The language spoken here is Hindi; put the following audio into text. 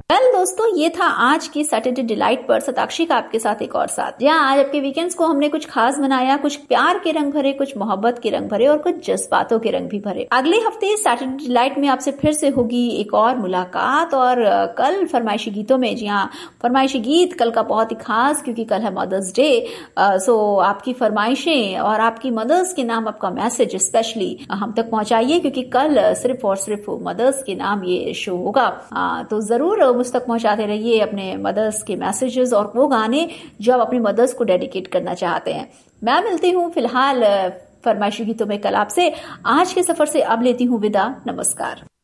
वेल दोस्तों, ये था आज की सैटरडे डिलाइट पर सताक्षी का आपके साथ एक और साथ। जहाँ आज आपके वीकेंड्स को हमने कुछ खास बनाया, कुछ प्यार के रंग भरे, कुछ मोहब्बत के रंग भरे और कुछ जज्बातों के रंग भी भरे। अगले हफ्ते सैटरडे डिलाइट में आपसे फिर से होगी एक और मुलाकात। और कल फरमाइशी गीतों में, जी हाँ, फरमाइशी गीत कल का बहुत ही खास, क्योंकि कल है मदर्स डे। सो आपकी फरमाइशें और आपकी मदर्स के नाम आपका मैसेज स्पेशली हम तक पहुंचाइए, क्योंकि कल सिर्फ और सिर्फ मदर्स के नाम ये शो होगा। तो जरूर मुझ तक पहुंचाते रहिए अपने मदर्स के मैसेजेस और वो गाने जो आप अपनी मदर्स को डेडिकेट करना चाहते हैं। मैं मिलती हूँ फिलहाल फरमाइशी गीतों में कल आपसे। आज के सफर से अब लेती हूँ विदा। नमस्कार।